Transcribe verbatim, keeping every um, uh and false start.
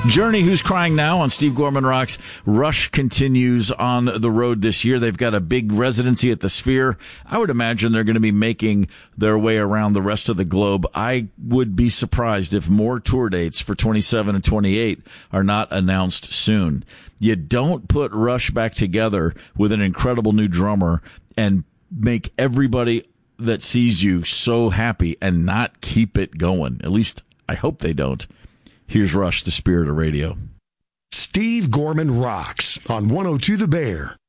Journey, Who's Crying Now on Steve Gorman Rocks. Rush continues on the road this year. They've got a big residency at the Sphere. I would imagine they're going to be making their way around the rest of the globe. I would be surprised if more tour dates for twenty-seven and twenty-eight are not announced soon. You don't put Rush back together with an incredible new drummer and make everybody that sees you so happy and not keep it going. At least I hope they don't. Here's Rush, the spirit of radio. Steve Gorman Rocks on one oh two The Bear.